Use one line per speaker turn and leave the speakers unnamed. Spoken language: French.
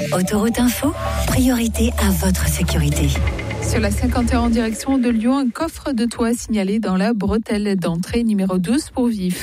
Autoroute Info, priorité à votre sécurité.
Sur la 51 en direction de Lyon, un coffre de toit signalé dans la bretelle d'entrée numéro 12 pour Vif.